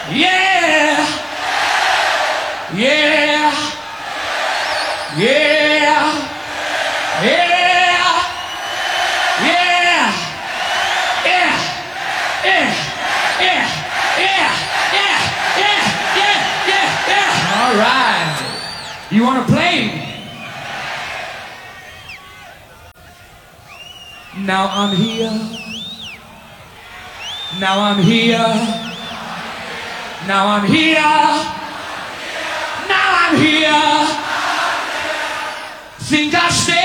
Yeah. Yeah. Yeah. Yeah. Yeah. Yeah. Yeah. Yeah. Yeah. Yeah. Yeah. Yeah. Yeah. Yeah. All right. You want to play? Now I'm here. Now I'm here. Now I'm here. Now I'm here. Think I stay.